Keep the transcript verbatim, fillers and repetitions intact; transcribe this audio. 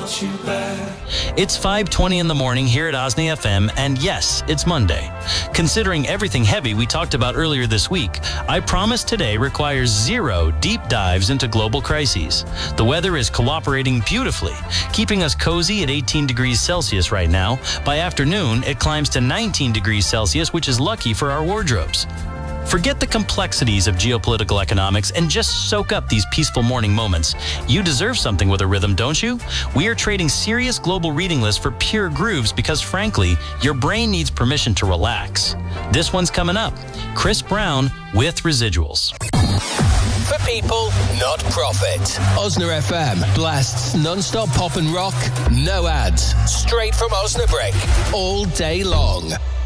want you back. It's five twenty in the morning here at Osney F M, and yes, it's Monday. Considering everything heavy we talked about earlier this week, I promise today requires zero deep dives into global crises. The weather is cooperating beautifully, keeping us cozy at eighteen degrees Celsius right now. By afternoon, it climbs to nineteen degrees Celsius, which is lucky for our wardrobes. Forget the complexities of geopolitical economics and just soak up these peaceful morning moments. You deserve something with a rhythm, don't you? We are trading serious global reading lists for pure grooves because, frankly, your brain needs permission to relax. This one's coming up. Chris Brown with Residuals. For people, not profit. Osna F M blasts non-stop pop and rock, no ads, straight from Osnabrück, all day long.